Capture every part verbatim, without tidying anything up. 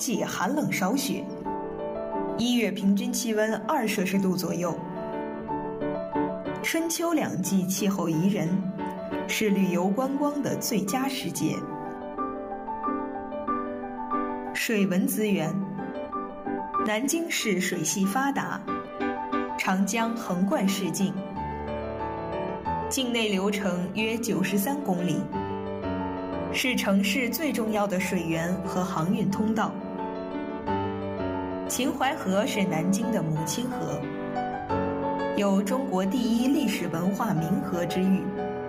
季寒冷少雪，一月平均气温二摄氏度左右。春秋两季气候宜人，是旅游观光的最佳时节。水文资源，南京市水系发达，长江横贯市境，境内流程约九十三公里，是城市最重要的水源和航运通道。秦淮河是南京的母亲河，有中国第一历史文化冥河之誉，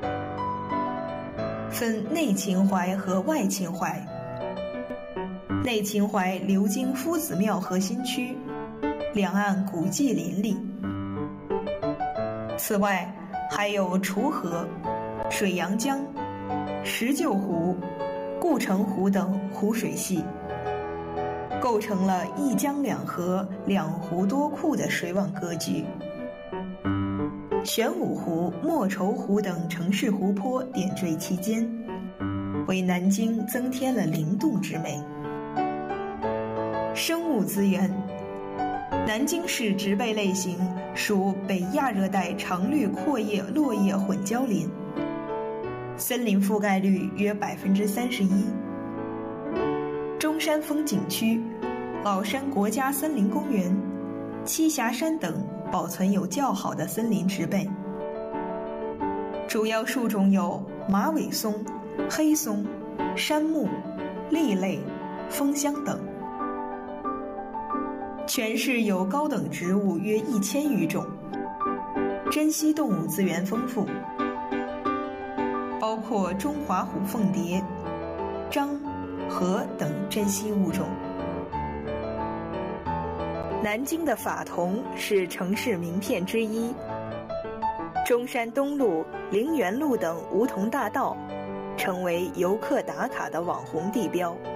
分内秦淮和外秦淮。内秦淮流经夫子庙核心区，两岸古迹林立。此外还有滁河、水阳江、石臼湖、故城湖等湖水系，构成了一江两河两湖多库的水网格局。玄武湖、莫愁湖等城市湖泊点缀其间，为南京增添了灵动之美。生物资源，南京市植被类型属北亚热带常绿阔叶落叶混交林，森林覆盖率约百分之三十一。中山风景区、老山国家森林公园、栖霞山等保存有较好的森林植被，主要树种有马尾松、黑松、杉木、栎类、枫香等。全市有高等植物约一千余种，珍稀动物资源丰富，包括中华虎凤蝶、獐、河等珍稀物种。南京的法桐是城市名片之一，中山东路、陵园路等梧桐大道成为游客打卡的网红地标。